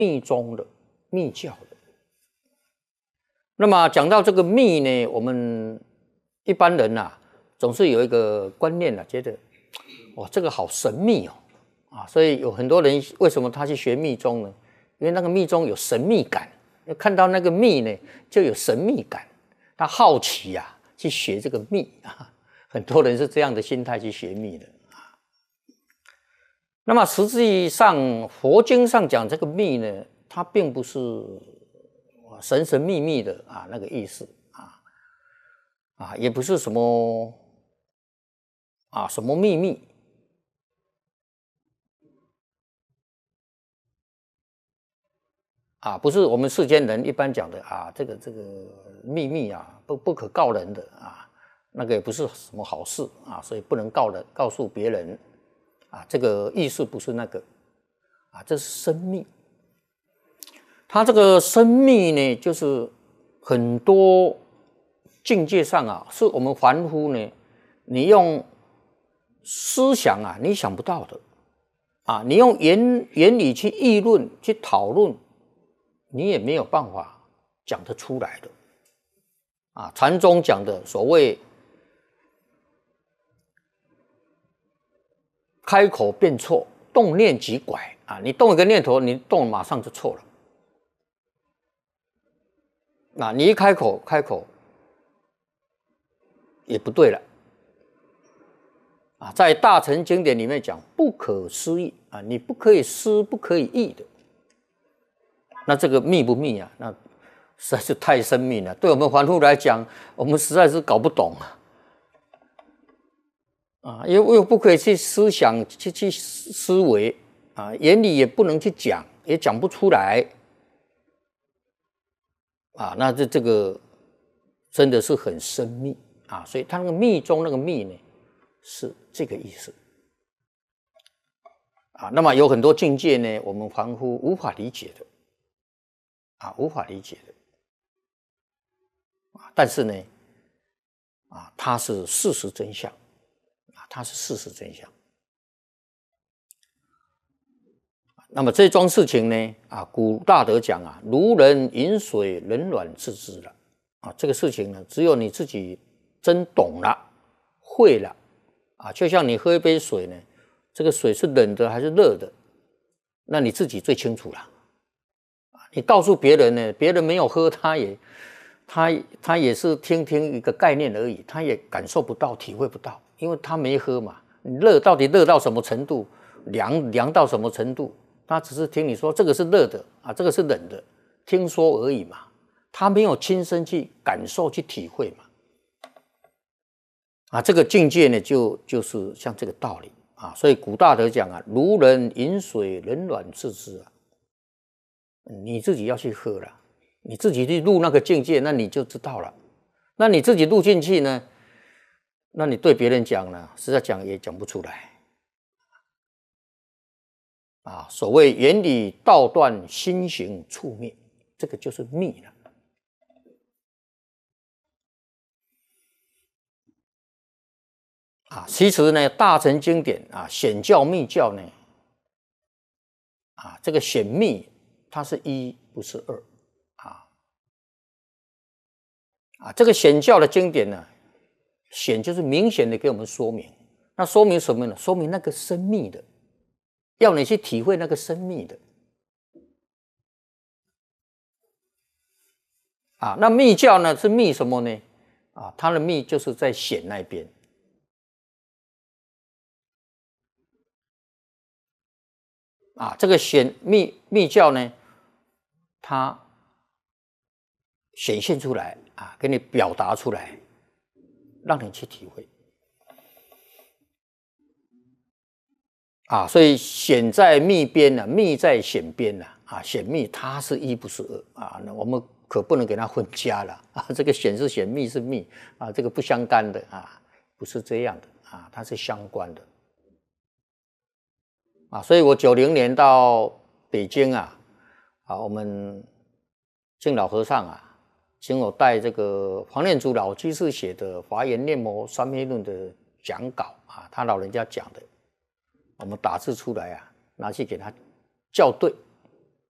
密宗的、密教的。那么讲到这个密呢，我们一般人啊，总是有一个观念啊，觉得哇，这个好神秘哦，所以有很多人为什么他去学密宗呢？因为那个密宗有神秘感，看到那个密呢，就有神秘感，他好奇啊，去学这个密啊，很多人是这样的心态去学密的啊。那么实际上，佛经上讲这个密呢，它并不是神神秘秘的啊那个意思也不是什么什么秘密不是我们世间人一般讲的这个秘密不可告人的那个也不是什么好事所以不能告诉别人这个意思不是那个这是生密。它这个生密呢，就是很多境界上是我们凡夫呢，你用思想你想不到的你用言语去议论去讨论，你也没有办法讲得出来的禅宗讲的所谓开口便错，动念即拐你动一个念头，你动马上就错了。你一开口也不对了在大乘经典里面讲不可思议你不可以思不可以议的。那这个密不密那实在是太深密了，对我们凡夫来讲，我们实在是搞不懂又不可以去思想去思维言语也不能去讲，也讲不出来那这个真的是很深密所以他那个密宗那个密呢是这个意思那么有很多境界呢，我们凡夫无法理解的无法理解的但是呢它是事实真相它是事实真相。那么这桩事情呢古大德讲如人饮水，冷暖自知了这个事情呢，只有你自己真懂了会了就像你喝一杯水呢，这个水是冷的还是热的，那你自己最清楚了你告诉别人呢，别人没有喝，他也是听一个概念而已，他也感受不到体会不到，因为他没喝嘛。你热到底热到什么程度，凉到什么程度，他只是听你说这个是热的这个是冷的，听说而已嘛，他没有亲身去感受去体会嘛这个境界呢就是像这个道理所以古大德讲如人饮水，冷暖自知你自己要去喝了，你自己去入那个境界，那你就知道了。那你自己入进去呢，那你对别人讲呢，实在讲也讲不出来所谓言语道断，心行处灭，这个就是密了其实呢，大乘经典显教密教呢这个显密它是一不是二这个显教的经典呢，显就是明显的给我们说明，那说明什么呢？说明那个深密的，要你去体会那个深密的那密教呢是密什么呢它的密就是在显那边这个显密教呢，它显现出来给你表达出来，让你去体会所以显在密边密在显边显密它是一不是二那我们可不能给它混淆了这个显是显，密是密这个不相干的不是这样的它是相关的所以我90年到北京我们敬老和尚请我带这个黄念祖老居士写的《华严念佛三昧论》的讲稿他老人家讲的，我们打字出来拿去给他校对